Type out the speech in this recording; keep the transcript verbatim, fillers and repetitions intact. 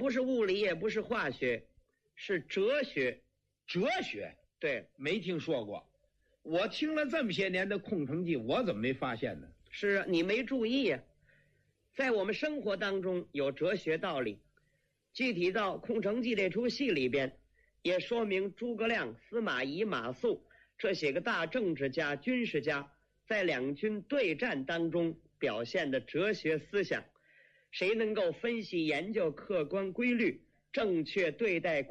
不是物理，也不是化学，是哲学。 哲学？ 对， 没听说过。我听了这么些年的空城计，我怎么没发现呢？ 是啊，你没注意呀、啊。在我们生活当中有哲学道理，具体到《空城计》这出戏里边，也说明诸葛亮、司马懿、马谡这些个大政治家、军事家在两军对战当中表现的哲学思想。谁能够分析研究客观规律，正确对待